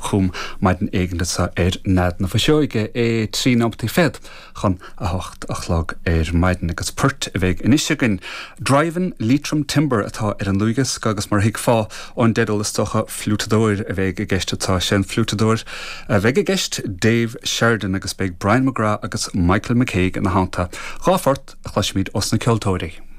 chum maidin eigentasa nad na fashoige trí nampti fed chan a hocht achlog maidin agus pert veg inisiagin driving litrum timber atá an luigas gagus mar hiig fá on dedal is stocha flutador veg gest atá sin flutador veg gest Dave Sheridan agus beg Brian McGrath agus Michael McCaig in na hanta. Gáfort a chlasmid os na ceoltóirí.